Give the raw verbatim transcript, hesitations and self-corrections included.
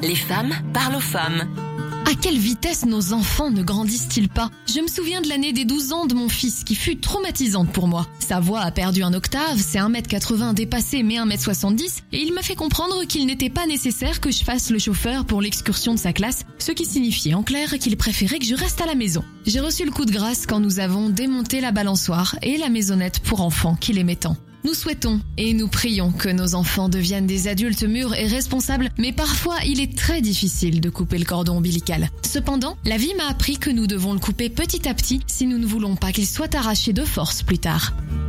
Les femmes parlent aux femmes. À quelle vitesse nos enfants ne grandissent-ils pas? Je me souviens de l'année des douze ans de mon fils qui fut traumatisante pour moi. Sa voix a perdu un octave, c'est un mètre quatre-vingts dépassé mais un mètre soixante-dix et il m'a fait comprendre qu'il n'était pas nécessaire que je fasse le chauffeur pour l'excursion de sa classe, ce qui signifiait en clair qu'il préférait que je reste à la maison. J'ai reçu le coup de grâce quand nous avons démonté la balançoire et la maisonnette pour enfants qu'il aimait tant. Nous souhaitons et nous prions que nos enfants deviennent des adultes mûrs et responsables, mais parfois il est très difficile de couper le cordon ombilical. Cependant, la vie m'a appris que nous devons le couper petit à petit si nous ne voulons pas qu'il soit arraché de force plus tard.